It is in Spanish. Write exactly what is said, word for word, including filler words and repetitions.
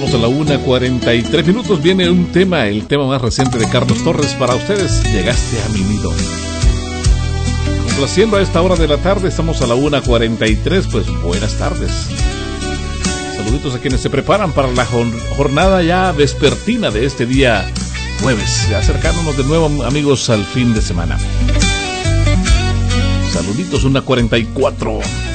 Estamos a la una cuarenta y tres minutos. Viene un tema, el tema más reciente de Carlos Torres para ustedes. Llegaste a mi nido. Complaciendo a esta hora de la tarde, estamos a la una cuarenta y tres. Pues buenas tardes. Saluditos a quienes se preparan para la jornada ya vespertina de este día jueves. Ya acercándonos de nuevo, amigos, al fin de semana. Saluditos, una cuarenta y cuatro.